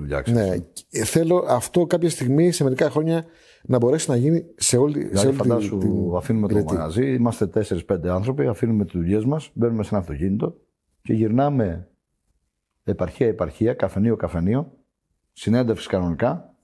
δουλειά. Ξέρεις. Ναι. Θέλω αυτό κάποια στιγμή, σε μερικά χρόνια, να μπορέσει να γίνει σε όλη, Δηλαδή, φαντάσου, αφήνουμε το μαγαζί, είμαστε 4-5 άνθρωποι, αφήνουμε τις δουλειές μας, μπαίνουμε σε ένα αυτοκίνητο και γυρνάμε επαρχία-επαρχία, καφενείο-καφενείο, συνέντευξη κανονικά